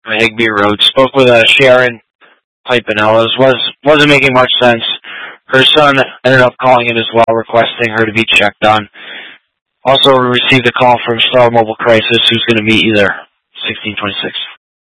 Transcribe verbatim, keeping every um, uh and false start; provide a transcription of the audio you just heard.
on Higbee Road. Spoke with uh, Sharon Pipanellos. Was, wasn't making much sense. Her son ended up calling in as well, requesting her to be checked on. Also received a call from Star Mobile Crisis, who's going to meet you there, sixteen twenty-six.